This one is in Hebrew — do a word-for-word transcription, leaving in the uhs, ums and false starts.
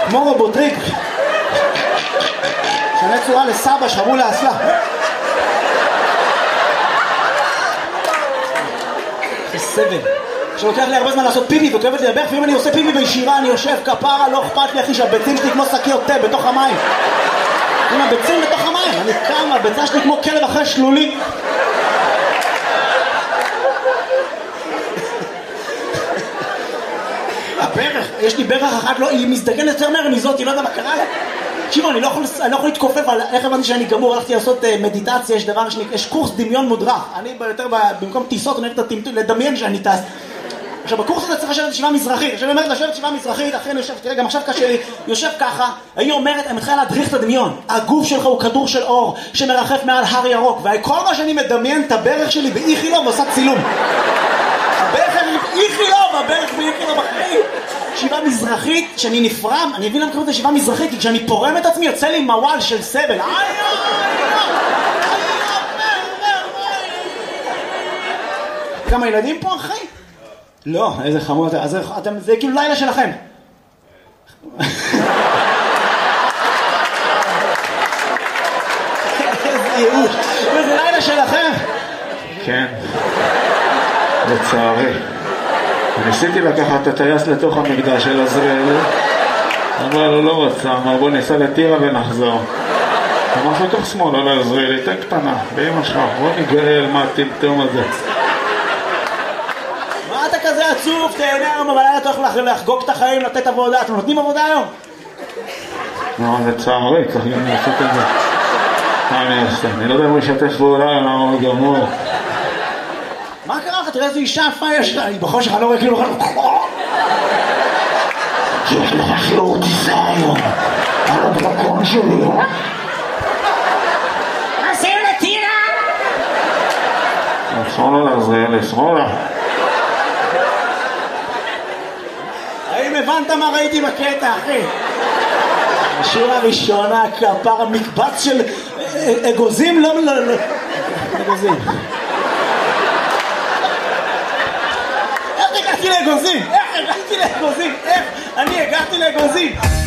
כמו רובוטריק. שנה צורה לסבא שחרו לאסלה. זה סבל. שלוקח לי הרבה זמן לעשות פיפי וכואבת לי לברך, ואם אני עושה פיפי בישיבה אני יושב כפרה, לא אכפת לי אחי שהביצים שלי כמו שקיות תה בתוך המים. עם הביצים בתוך המים, אני קם, הביצה שלי כמו כלב אחרי שלולי. הברך, יש לי ברך אחת, לא, היא מזדגנת יותר מהר מזאת, היא לא יודע מה קרה לה. תקשיבו, אני לא יכול, אני לא יכול להתכופף על איך הבנתי שאני גמור, הלכתי לעשות מדיטציה, יש דבר שנקרא, יש קורס דמיון מודרך. אני יותר במקום טיסות, אני הולך לדמיין שאני טס. עכשיו, בקורס הזה צריך לשבת ישיבה מזרחית. עכשיו, אני אומרת לשבת ישיבה מזרחית, אחרי אני יושב, תראה, גם עכשיו קשה לי, יושב ככה, היא אומרת, אני מתחילה להדריך את הדמיון. הגוף שלך הוא כדור של אור שמרחף מעל הר ירוק, וכל מה שאני מדמיין את הברך שלי באיכילוב ועושה צילום. הברך שלי באיכילוב, הברך באיכילוב אחרי. ישיבה מזרחית, שאני נפרם, אני אבין למה קוראים את ישיבה מזרחית, כי כשאני פורם את עצמי, יוצא לי מוואל של סבל. כמה ילדים פה, אחי? לא, איזה חמוד, אז אתם, זה כאילו לילה שלכם. איזה ייאוש, זה לילה שלכם. כן, לצערי. ניסיתי לקחת את הטייס לתוך המקדש של עזריאל, אבל הוא לא רצה, אמר בוא ניסע לטירה ונחזור. אמר לתוך שמאל על עזריאל, תן קטנה, באמא שלך, בוא נגאל מה הטמטום הזה. מה אתה כזה עצוב? תהנה היום, אבל היה אתה הולך לחגוג את החיים, לתת עבודה. אתם נותנים עבודה היום? לא, לצערי, צריך גם לעשות את זה. מה אני אעשה? אני לא יודע אם הוא ישתף פעולה, למה הוא גמור. מה קרה לך? תראה איזה אישה יפה יש לה. היא בחור שלך לא רואה כאילו... יש לך שיעור טיסה היום. על הדרקון שלי. עושים לטירה! שמאלה לעזריאל, שמאלה. האם הבנת מה ראיתי בקטע, אחי? השורה הראשונה, כפר המקבץ של אגוזים, לא, לא, לא. אגוזים. איך הגעתי לאגוזים? איך הגעתי לאגוזים? איך? אני הגעתי לאגוזים.